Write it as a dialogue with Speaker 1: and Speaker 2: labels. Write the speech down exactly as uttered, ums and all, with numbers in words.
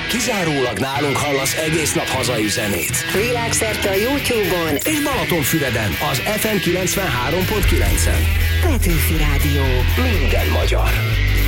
Speaker 1: Kizárólag nálunk hallasz egész nap hazai zenét.
Speaker 2: Világszerte a YouTube-on
Speaker 1: és Balatonfüreden az ef em kilencvenhárom pont kilencen.
Speaker 2: Petőfi Rádió.
Speaker 1: Minden magyar.